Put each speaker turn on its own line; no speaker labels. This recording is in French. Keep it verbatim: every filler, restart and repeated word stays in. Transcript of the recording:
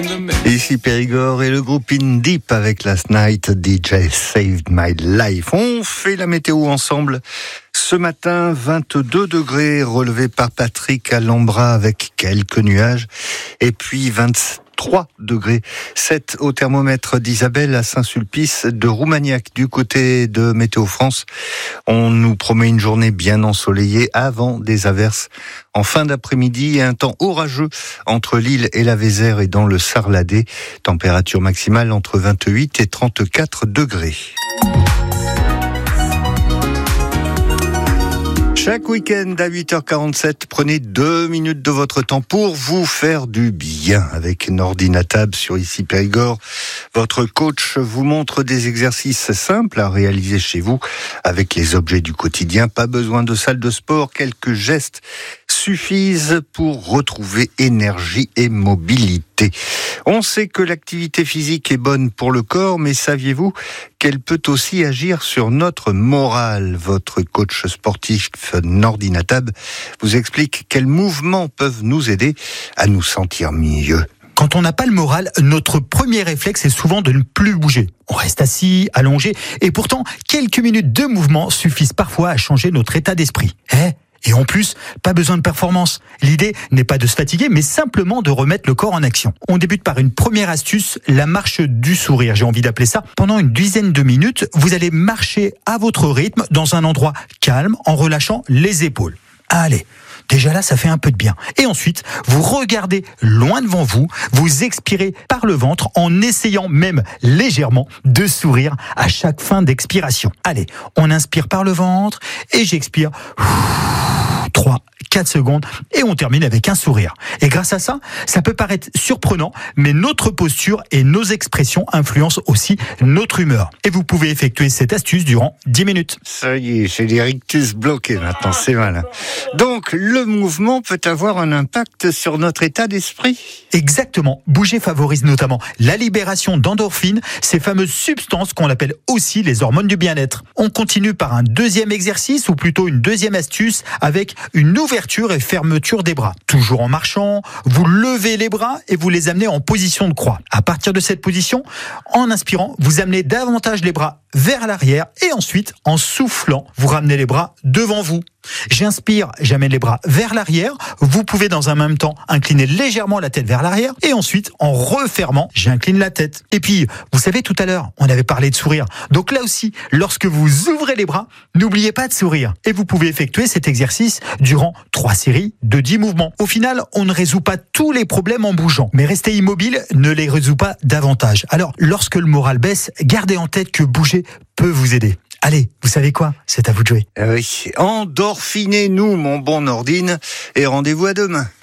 Ici Périgord et le groupe In Deep avec Last Night D J Saved My Life. On fait la météo ensemble. Ce matin, vingt-deux degrés relevés par Patrick à Lambra avec quelques nuages. Et puis vingt-trois degrés, sept au thermomètre d'Isabelle à Saint-Sulpice de Roumaniac. Du côté de Météo France, on nous promet une journée bien ensoleillée avant des averses en fin d'après-midi et un temps orageux entre Lille et la Vézère et dans le Sarladais. Température maximale entre vingt-huit et trente-quatre degrés. Chaque week-end à huit heures quarante-sept, prenez deux minutes de votre temps pour vous faire du bien avec Nordinatab sur Ici Périgord. Votre coach vous montre des exercices simples à réaliser chez vous avec les objets du quotidien. Pas besoin de salle de sport, quelques gestes suffisent pour retrouver énergie et mobilité. On sait que l'activité physique est bonne pour le corps, mais saviez-vous qu'elle peut aussi agir sur notre morale? Votre coach sportif Nordinatab vous explique quels mouvements peuvent nous aider à nous sentir mieux.
Quand on n'a pas le moral, notre premier réflexe est souvent de ne plus bouger. On reste assis, allongé, et pourtant, quelques minutes de mouvement suffisent parfois à changer notre état d'esprit. Eh Et en plus, pas besoin de performance. L'idée n'est pas de se fatiguer, mais simplement de remettre le corps en action. On débute par une première astuce, la marche du sourire, j'ai envie d'appeler ça. Pendant une dizaine de minutes, vous allez marcher à votre rythme dans un endroit calme en relâchant les épaules. Allez, déjà là, ça fait un peu de bien. Et ensuite, vous regardez loin devant vous, vous expirez par le ventre en essayant même légèrement de sourire à chaque fin d'expiration. Allez, on inspire par le ventre et j'expire trois, quatre secondes et on termine avec un sourire. Et grâce à ça, ça peut paraître surprenant, mais notre posture et nos expressions influencent aussi notre humeur. Et vous pouvez effectuer cette astuce durant dix minutes.
Ça y est, j'ai les rictus bloqués maintenant, c'est malin. Donc, le mouvement peut avoir un impact sur notre état d'esprit.
Exactement. Bouger favorise notamment la libération d'endorphines, ces fameuses substances qu'on appelle aussi les hormones du bien-être. On continue par un deuxième exercice, ou plutôt une deuxième astuce, avec une ouverture et fermeture des bras. Toujours en marchant, vous levez les bras et vous les amenez en position de croix. À partir de cette position, en inspirant, vous amenez davantage les bras vers l'arrière et ensuite, en soufflant, vous ramenez les bras devant vous. J'inspire, j'amène les bras vers l'arrière. Vous pouvez dans un même temps incliner légèrement la tête vers l'arrière et ensuite, en refermant, j'incline la tête. Et puis, vous savez, tout à l'heure, on avait parlé de sourire. Donc là aussi, lorsque vous ouvrez les bras, n'oubliez pas de sourire. Et vous pouvez effectuer cet exercice durant trois séries de dix mouvements. Au final, on ne résout pas tous les problèmes en bougeant, mais rester immobile ne les résout pas davantage. Alors, lorsque le moral baisse, gardez en tête que bouger peut vous aider. Allez, vous savez quoi? C'est à vous de jouer.
Oui, endorphinez-nous, mon bon Nordine, et rendez-vous à demain.